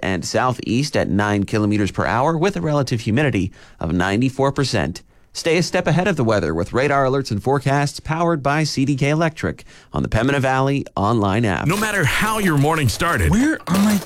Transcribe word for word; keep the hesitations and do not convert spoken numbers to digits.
and southeast at nine kilometers per hour with a relative humidity of ninety-four percent. Stay a step ahead of the weather with radar alerts and forecasts powered by C D K Electric on the Pembina Valley online app. No matter how your morning started, Where are my